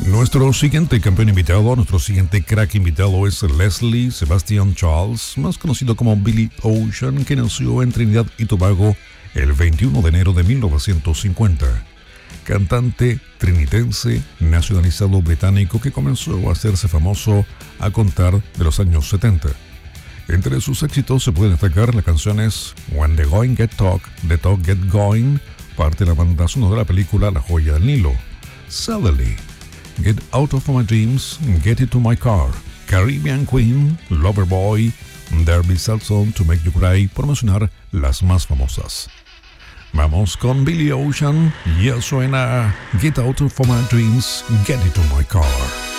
Nuestro siguiente campeón invitado, nuestro siguiente crack invitado es Leslie Sebastian Charles, más conocido como Billy Ocean, que nació en Trinidad y Tobago el 21 de enero de 1950. Cantante trinitense nacionalizado británico que comenzó a hacerse famoso a contar de los años 70. Entre sus éxitos se pueden destacar las canciones When the Going Get Talk, The Talk Get Going, parte de la banda sonora de la película La Joya del Nilo, Suddenly, Get Out of My Dreams, Get Into My Car, Caribbean Queen, Loverboy, Derby Sad Song to Make You Cry, por mencionar las más famosas. Vamos con Billy Ocean, ya suena Get Out of My Dreams, Get Into My Car.